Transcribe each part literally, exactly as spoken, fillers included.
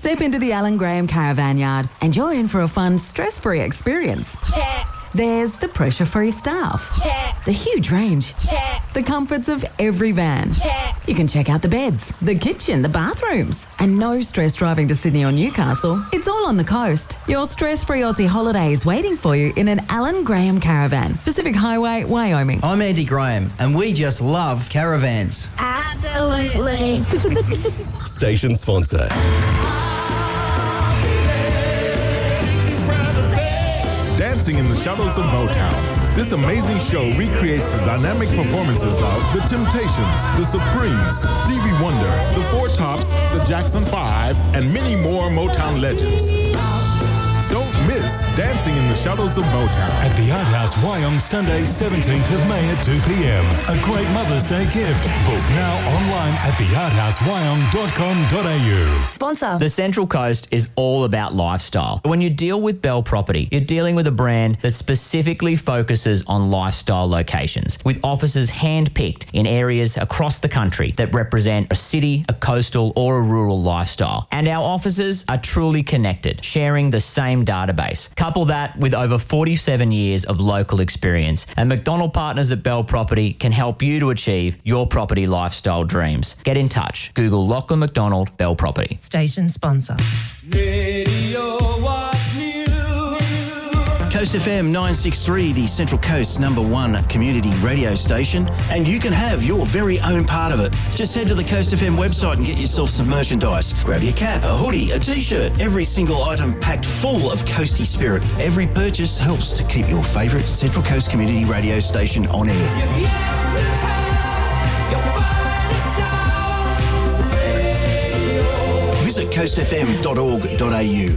Step into the Alan Graham Caravan Yard and you're in for a fun, stress-free experience. Check. There's the pressure-free staff. Check. The huge range. Check. The comforts of every van. Check. You can check out the beds, the kitchen, the bathrooms. And no stress driving to Sydney or Newcastle. It's all on the coast. Your stress-free Aussie holiday is waiting for you in an Alan Graham Caravan. Pacific Highway, Wyoming. I'm Andy Graham, and we just love caravans. Absolutely. Station sponsor. Dancing in the Shadows of Motown. This amazing show recreates the dynamic performances of The Temptations, The Supremes, Stevie Wonder, The Four Tops, The Jackson Five, and many more Motown legends. Don't miss Dancing in the Shadows of Motown. At the Art House Wyong, Sunday, seventeenth of May at two p.m. A great Mother's Day gift. Book now online at the art house wyong dot com dot a u. Sponsor. The Central Coast is all about lifestyle. When you deal with Bell Property, you're dealing with a brand that specifically focuses on lifestyle locations, with offices hand-picked in areas across the country that represent a city, a coastal, or a rural lifestyle. And our offices are truly connected, sharing the same database. Couple that with over forty-seven years of local experience, and McDonald Partners at Bell Property can help you to achieve your property lifestyle dreams. Get in touch. Google Lachlan McDonald Bell Property. Station sponsor. Radio What's New. Coast F M nine sixty-three, the Central Coast's number one community radio station, and you can have your very own part of it. Just head to the Coast F M website and get yourself some merchandise. Grab your cap, a hoodie, a t-shirt, every single item packed full of coasty spirit. Every purchase helps to keep your favourite Central Coast community radio station on air. Visit coast f m dot org dot a u.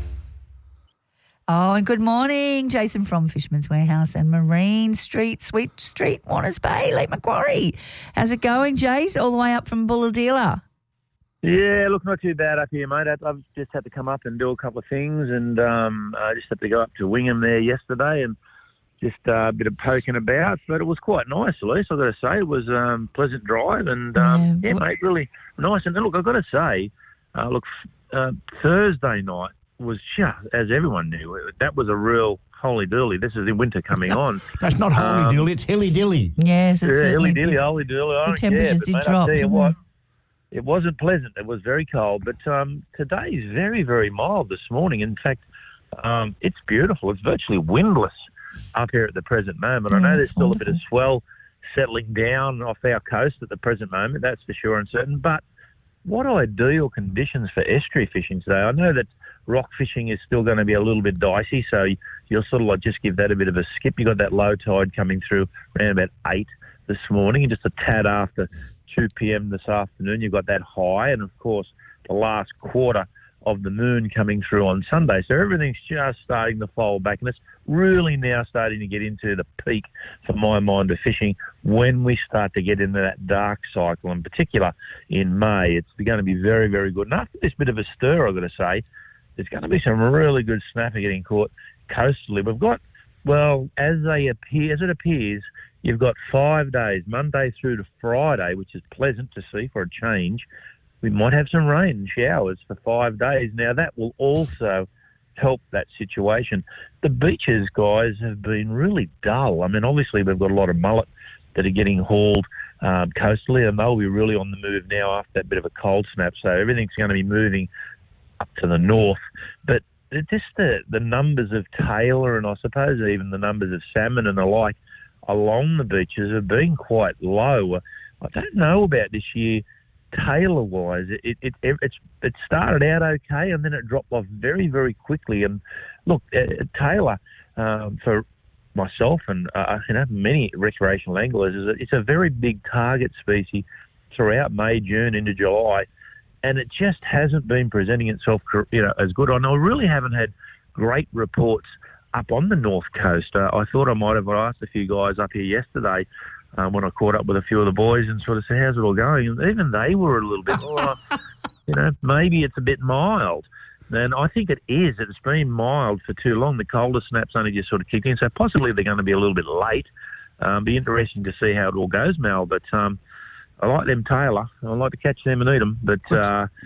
Oh, and good morning, Jason from Fisherman's Warehouse and Marine Street, Sweet Street, Warners Bay, Lake Macquarie. How's it going, Jace, all the way up from Bulahdelah? Yeah, look, not too bad up here, mate. I've just had to come up and do a couple of things, and um, I just had to go up to Wingham there yesterday and just uh, a bit of poking about, but it was quite nice, Elise, I've got to say. It was a um, pleasant drive, and um, yeah, yeah mate, really nice. And look, I've got to say, uh, look, uh, Thursday night was just, as everyone knew, that was a real holy dilly. This is the winter coming on. That's not holy um, dilly, it's hilly dilly. Yes, it's yeah, hilly did. dilly, holy dilly. I The don't temperatures care, but, did mate, drop, I'll tell you didn't what, they? it wasn't pleasant. It was very cold, but um, today is very, very mild this morning. In fact, um, it's beautiful. It's virtually windless up here at the present moment. Yeah, I know there's still wonderful. a bit of swell settling down off our coast at the present moment, that's for sure and certain, but what ideal conditions for estuary fishing today. I know that rock fishing is still going to be a little bit dicey, so you'll sort of like just give that a bit of a skip. You got that low tide coming through around about eight this morning, and just a tad after two p.m. this afternoon, you've got that high, and of course the last quarter of the moon coming through on Sunday. So everything's just starting to fold back, and it's really now starting to get into the peak, for my mind, of fishing when we start to get into that dark cycle, in particular in May. It's going to be very, very good. And after this bit of a stir, I've got to say, there's going to be some really good snapper getting caught coastally. We've got, well, as they appear, as it appears, you've got five days, Monday through to Friday, which is pleasant to see for a change. We might have some rain and showers for five days. Now, that will also help that situation. The beaches, guys, have been really dull. I mean, obviously, we've got a lot of mullet that are getting hauled um, coastally, and they'll be really on the move now after that bit of a cold snap. So everything's going to be moving up to the north. But just the, the numbers of tailor, and I suppose even the numbers of salmon and the like along the beaches have been quite low. I don't know about this year. Tailor-wise, it, it it it's it started out okay, and then it dropped off very, very quickly. And look, uh, tailor um, for myself and uh, you know many recreational anglers is a, it's a very big target species throughout May, June into July, and it just hasn't been presenting itself, you know, as good. I know I really haven't had great reports up on the north coast. Uh, I thought I might have asked a few guys up here yesterday. Um, when I caught up with a few of the boys and sort of said, how's it all going? And even they were a little bit, oh, you know, maybe it's a bit mild. And I think it is. It's been mild for too long. The colder snaps only just sort of kicked in. So possibly they're going to be a little bit late. Um, be interesting to see how it all goes, Mel. But um, I like them tailor. I like to catch them and eat them. But uh,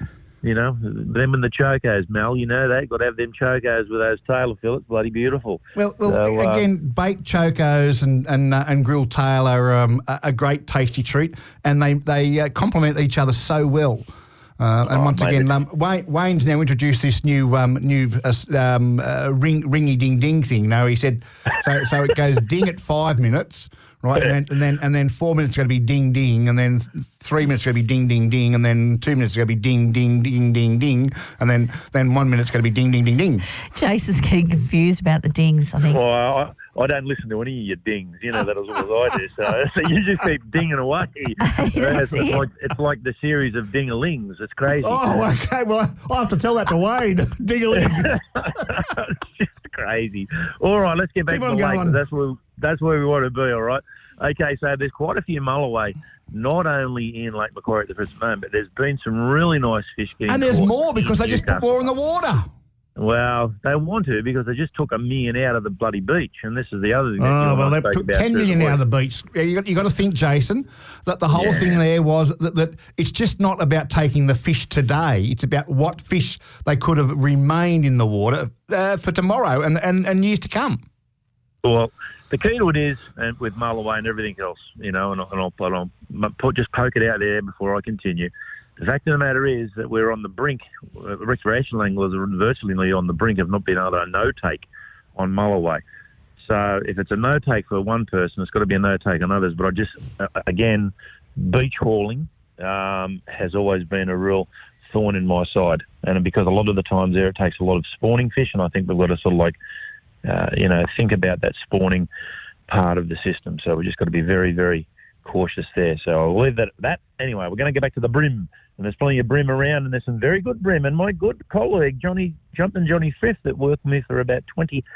You know, them and the chocos, Mel. You know that. Got to have them chocos with those tailor fillets. Bloody beautiful. Well, well So, uh, again, baked chocos and and, uh, and grilled tail are um, a, a great tasty treat, and they they uh, complement each other so well. Uh, and Oh, once mate, again, um, Wayne, Wayne's now introduced this new um, new uh, um, uh, ring ringy ding ding thing. No, he said so. So it goes ding at five minutes, right, and then and then, and then four minutes is going to be ding ding, and then three minutes is going to be ding ding ding, and then two minutes is going to be ding ding ding ding ding, and then then one minute's going to be ding ding ding ding. Jason's getting confused about the dings, I think. Well, I, I don't listen to any of your dings. You know that as well as I do. So, so you just keep dinging away. it's, it's like it's like the series of ding-a-lings. It's crazy. Oh, okay. Well, I'll have to tell that to Wayne. Ding-a-ling. It's just crazy. All right, let's get back Keep to on the lake. going. 'Cause That's where that's where we want to be. All right. Okay, so there's quite a few mulloway, not only in Lake Macquarie at the present moment, but there's been some really nice fish getting And there's caught more because they in just put Newcastle. more in the water. Well, they want to because they just took a million out of the bloody beach, and this is the other thing. That Oh, you well, and I they spoke took about ten through million the out of the week. beach. Yeah, you got, you got to think, Jason, that the whole Yeah. thing there was that, that it's just not about taking the fish today. It's about what fish they could have remained in the water uh, for tomorrow and, and, and years to come. Well, the key to it is, and with Mulloway and everything else, you know, and, and I'll, and I'll put, just poke it out there before I continue. The fact of the matter is that we're on the brink, uh, recreational anglers are virtually on the brink of not being able to no-take on Mulloway. So if it's a no-take for one person, it's got to be a no-take on others. But I just, uh, again, beach hauling um, has always been a real thorn in my side. And because a lot of the times there it takes a lot of spawning fish, and I think we've got to sort of like, uh, you know, think about that spawning part of the system. So we've just got to be very, very cautious there. So I'll leave that at that. Anyway, we're going to get back to the brim. And there's plenty of brim around, and there's some very good brim. And my good colleague, Johnny Jumpin' Johnny Frith, that worked with me for about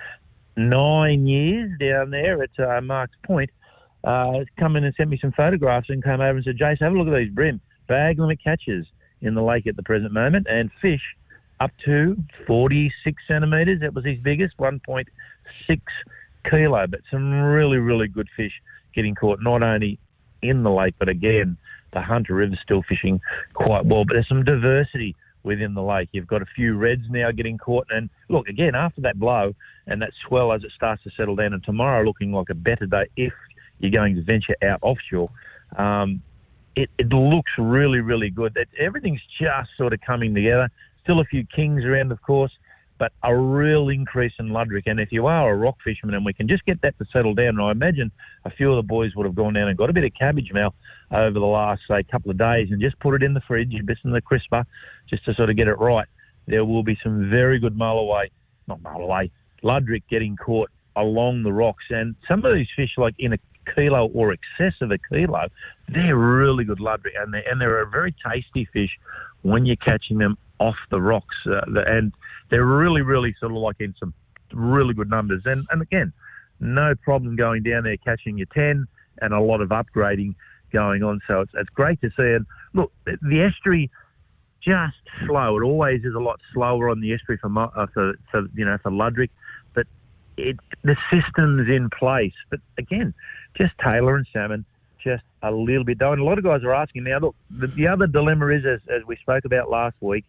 twenty-nine years down there at uh, Marks Point, uh, has come in and sent me some photographs and came over and said, Jace, have a look at these brim. Bag limit catches in the lake at the present moment, and fish up to forty-six centimetres. That was his biggest, one point six kilo. But some really, really good fish getting caught, not only in the lake, but again, the Hunter River's still fishing quite well. But there's some diversity within the lake. You've got a few reds now getting caught. And look, again, after that blow and that swell as it starts to settle down, and tomorrow looking like a better day if you're going to venture out offshore, um, it, it looks really, really good. It, everything's just sort of coming together. Still a few kings around, of course, but a real increase in Ludrick. And if you are a rock fisherman and we can just get that to settle down, and I imagine a few of the boys would have gone down and got a bit of cabbage meal over the last, say, couple of days and just put it in the fridge, a bit in the crisper, just to sort of get it right. There will be some very good mulloway, not mulloway, Ludrick getting caught along the rocks. And some of these fish, like in a kilo or excess of a kilo, they're really good Ludrick. And they're, and they're a very tasty fish when you're catching them off the rocks. Uh, the, and they're really, really sort of like in some really good numbers. And, and again, no problem going down there catching your ten, and a lot of upgrading going on. So it's, it's great to see. And look, the estuary, just slow. It always is a lot slower on the estuary for, uh, for, for you know, for Ludrick. But it, the system's in place. But again, just tailor and salmon, just a little bit down. And a lot of guys are asking now, look, the, the other dilemma is, as, as we spoke about last week,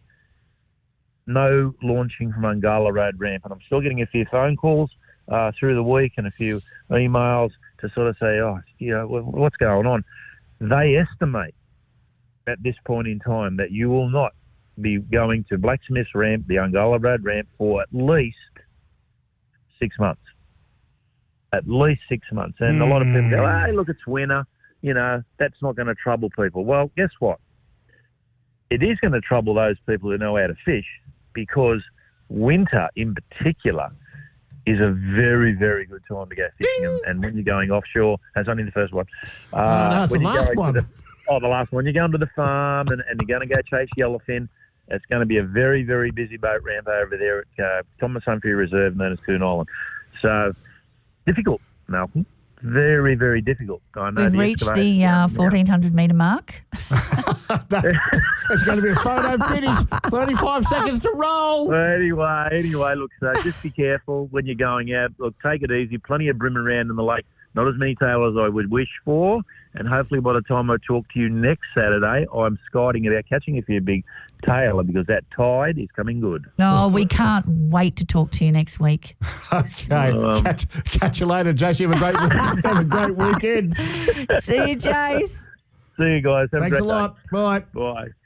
no launching from Ungala Road Ramp. And I'm still getting a few phone calls uh, through the week and a few emails to sort of say, oh, you know, what's going on? They estimate at this point in time that you will not be going to Blacksmith's Ramp, the Ungala Road Ramp, for at least six months. At least six months. And mm. a lot of people go, hey, look, it's winter. You know, that's not going to trouble people. Well, guess what? It is going to trouble those people who know how to fish, because winter in particular is a very, very good time to go fishing. And, and when you're going offshore, that's only the first one. Uh, oh, no, it's the last one. The, oh, the last one. You're going to the farm and, and you're going to go chase yellowfin. It's going to be a very, very busy boat ramp over there at uh, Thomas Humphrey Reserve, known as Coon Island. So, difficult, Malcolm. Very, very difficult. I know We've the reached the uh, fourteen hundred metre mark. It's going to be a photo finish. thirty-five seconds to roll. Well, anyway, anyway, look, so just be careful when you're going out. Look, take it easy. Plenty of brim around in the lake. not as many tail as I would wish for. And hopefully by the time I talk to you next Saturday, I'm skiting about catching a few big tailor because that tide is coming good. Oh, we can't wait to talk to you next week. Okay. Um, catch, catch you later, Jace. Have a great, have a great weekend. See you, Jace. See you guys. Have Thanks a a great lot. day. Bye. Bye.